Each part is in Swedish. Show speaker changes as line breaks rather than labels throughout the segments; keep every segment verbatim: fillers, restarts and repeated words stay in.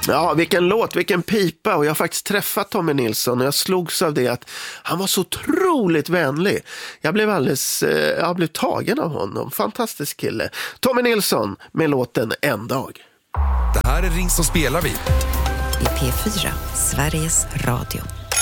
Ja, vilken låt, vilken pipa. Och jag har faktiskt träffat Tommy Nilsson och jag slogs av det att han var så otroligt vänlig. Jag blev alldeles, eh, jag blev tagen av honom. Fantastisk kille. Tommy Nilsson med låten En dag.
Det här är Ring så spelar vi.
I P fyra, Sveriges Radio.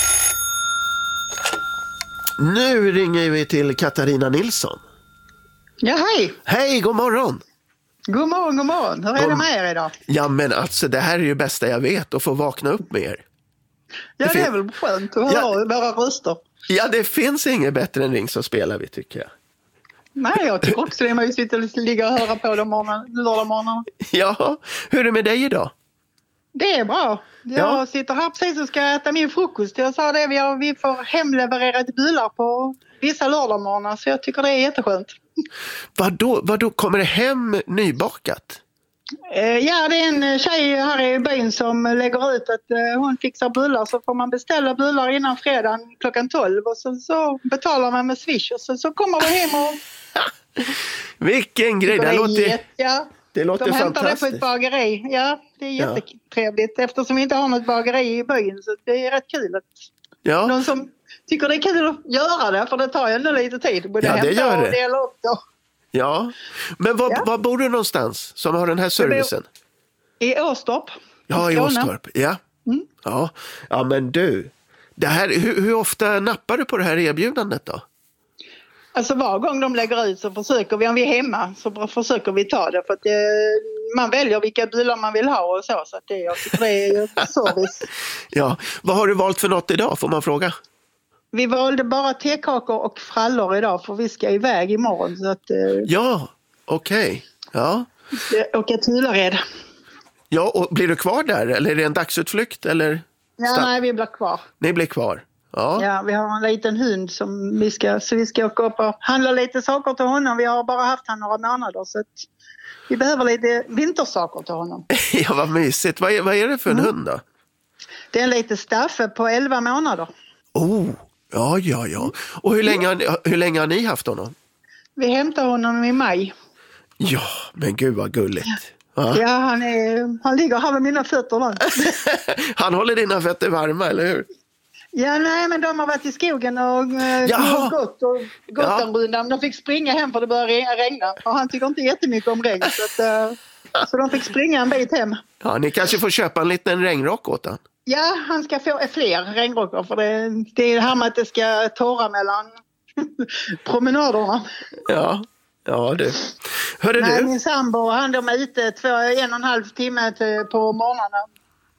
Nu ringer vi till Katarina Nilsson.
Ja, hej.
Hej, god morgon.
God morgon, god morgon. Hur är
God...
det med er idag?
Ja, men alltså det här är ju bästa jag vet, att få vakna upp med er.
Ja, det,
det
är väl skönt att höra ja. våra röster.
Ja, det finns inget bättre än Ring så spelar vi, tycker jag.
Nej, jag tycker också det är mysigt att ligga och höra på de lördagsmorgnarna.
Ja, hur är det med dig idag?
Det är bra. Jag ja. sitter här precis och ska äta min frukost. Jag sa det, vi, har, vi får hemlevererade bullar på vissa lördagsmorgnar, så jag tycker det är jätteskönt.
Vadå, vadå, kommer det hem nybakat?
Eh, ja, det är en tjej här i byn som lägger ut att eh, hon fixar bullar, så får man beställa bullar innan fredagen klockan tolv och så, så betalar man med Swish och så, så kommer man hem och...
Vilken grej, det, det låter,
jätt, ja.
det låter
De
fantastiskt.
hämtar det på ett bageri, ja, det är jättetrevligt ja. Eftersom vi inte har något bageri i byn, så det är rätt kul att ja. någon som tycker det är kul att göra det, för det tar ju ändå lite tid. Både
ja, det gör det.
Och dela upp då.
Ja, men var,
ja.
var bor du någonstans som har den här servicen?
I Åstorp.
Ja, i Åstorp, ja. Mm. ja. Ja, men du, det här, hur, hur ofta nappar du på det här erbjudandet då?
Alltså var gång de lägger ut så försöker vi, om vi är hemma så försöker vi ta det, för att det, man väljer vilka bilar man vill ha och så, så att det, jag tycker det är service.
Ja, vad har du valt för något idag, får man fråga?
Vi valde bara tekakor och frallor idag, för vi ska iväg imorgon. Så att, eh,
ja, okej. Okay. Ja.
Vi ska åka till Ullared.
Ja, och blir du kvar där? Eller är det en dagsutflykt? Eller?
Ja, Sta- nej, vi blir kvar.
Ni blir kvar? Ja.
Ja, vi har en liten hund som vi ska, så vi ska åka upp och handla lite saker till honom. Vi har bara haft han några månader, så att vi behöver lite vintersaker till honom.
Ja, vad mysigt. Vad är, vad är det för en mm. hund då? Det
är en liten Staffe på elva månader.
Oh, ja, ja, ja. Och hur länge, har, hur länge har ni haft honom?
Vi hämtar honom i maj.
Ja, men gud vad gulligt.
Ja, ja han, är, han ligger här med mina fötter där.
Han håller dina fötter varma, eller hur?
Ja, nej, men de har varit i skogen och uh, gått och gått ja. en runda. De fick springa hem för det började regna. Och han tycker inte jättemycket om regn. Så, att, uh, så de fick springa en bit hem.
Ja, ni kanske får köpa en liten regnrock åt han.
Ja, han ska få fler regnrockar. För det, det är det här med att det ska torra mellan promenaderna.
Ja, ja du. Hörde
nej,
du?
Min sambo, han är ute två, en och en halv timme till, på morgonen.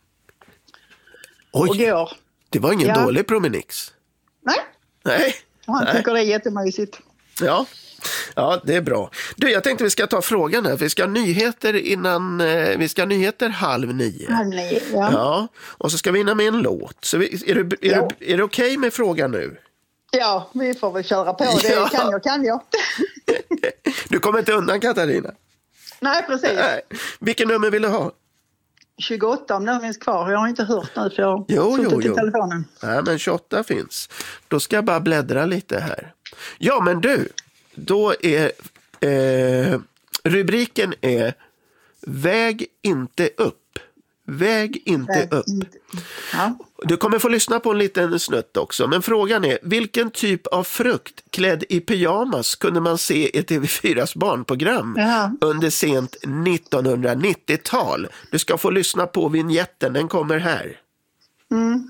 Oj.
Och går.
Det var ingen
ja.
dålig promenix.
Nej.
Nej.
Han
Nej.
tycker det är jättemysigt.
Ja. Ja, det är bra. Du, jag tänkte vi ska ta frågan här. Vi ska ha nyheter innan, eh, vi ska ha nyheter halv nio.
Halv nio, ja.
Ja. Och så ska vi hinna med en låt. Så vi, är du, är ja. du, är det okej okay med frågan nu?
Ja, vi får väl köra på. Det ja. kan jag, kan jag.
Du kommer inte undan, Katarina.
Nej, precis. Nej.
Vilken nummer vill du ha?
tjugoåtta om det finns kvar. Jag har inte hört nu för jag har
jo,
suttit
jo,
i
jo.
telefonen.
Nej, men tjugoåtta finns. Då ska jag bara bläddra lite här. Ja, men du. Då är eh, rubriken är Väg inte upp. Väg inte Väg upp. Inte. Ja. Du kommer få lyssna på en liten snutt också. Men frågan är, vilken typ av frukt klädd i pyjamas kunde man se i T V fyras barnprogram ja. under sent nittonhundranittiotal? Du ska få lyssna på vignetten, den kommer här.
Mm.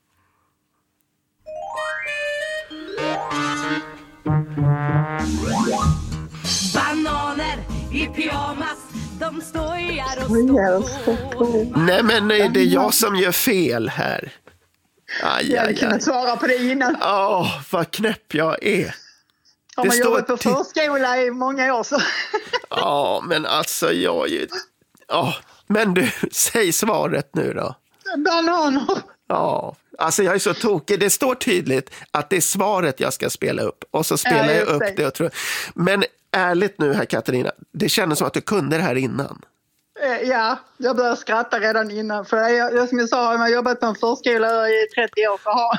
Bananer i pyjamas, de stojar och står.
Nej, men det är jag som gör fel här. Aj,
jag hade kunnat svara på det innan.
Åh, oh, vad knäpp jag är.
Har man jobbat på förskola i många år så.
Ja, oh, men alltså jag är ju... Oh, men du, säg svaret nu då.
Bananer.
Ja, alltså jag är så tokig. Det står tydligt att det är svaret jag ska spela upp. Och så spelar ja, jag upp det. Och tror... Men ärligt nu här, Katarina, det kändes som att du kunde det här innan.
Ja, jag började skratta redan innan. För jag, jag som jag sa, jag har jobbat på en förskola i trettio år. Så har,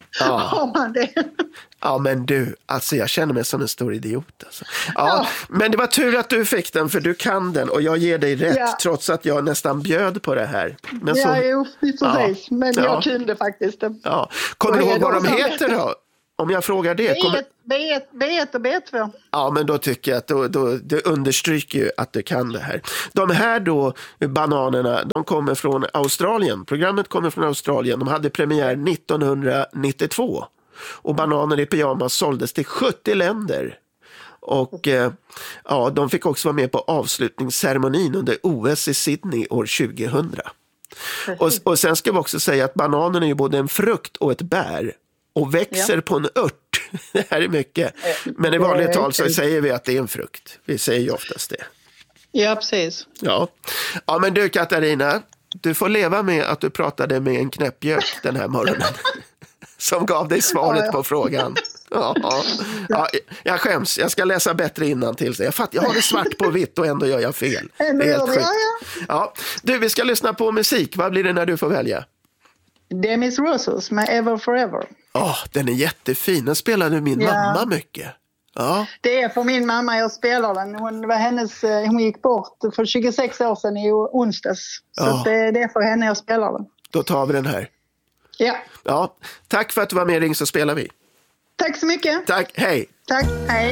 Ja.
Har man det?
Ja, men du, alltså jag känner mig som en stor idiot. Alltså. Ja,
Ja.
Men det var tur att du fick den, för du kan den och jag ger dig rätt,
Ja.
trots att jag nästan bjöd på det här. Men så,
Ja, jo, precis.
Ja.
Men
Ja.
jag kunde faktiskt det.
ja. Kommer du
Vad är
ihåg vad
de
de
som
heter då? Om jag frågar det.
B
Kommer...
ett, B ett, B ett och B två.
Ja, men då tycker jag att då, då, det understryker ju att du kan det här. De här då, bananerna, de kommer från Australien. Programmet kommer från Australien. De hade premiär nittonhundranittiotvå. Och bananer i pyjamas såldes till sjuttio länder. Och eh, ja, de fick också vara med på avslutningsceremonin under O S i Sydney år tjugohundra. Och, och sen ska vi också säga att bananen är ju både en frukt och ett bär. Och växer
Ja.
på en ört. Det här är mycket. Men i vanligt tal så säger vi att det är en frukt. Vi säger ju oftast det.
Ja, precis.
Ja, ja men du Katarina, du får leva med att du pratade med en knäppgök den här morgonen. Som gav dig svaret
Ja, ja.
på frågan. Ja, ja. Ja, jag skäms, jag ska läsa bättre innantill. Jag fattar, jag har det svart på vitt och ändå gör jag fel. Det är helt sjukt. Ja, du, vi ska lyssna på musik. Vad blir det när du får välja?
Demis Roussos med Ever Forever.
Ja, den är jättefin. Den spelade min
Ja.
mamma mycket. Ja,
Det är för min mamma jag spelar den. Hon, var hennes, eh, hon gick bort för tjugosex år sedan i onsdags. Så
Ja.
att det, det är för henne jag spelar den.
då tar vi den här.
Ja,
Ja, tack för att du var med i Ring så spelar vi.
tack så mycket.
Tack, hej!
Tack, hej.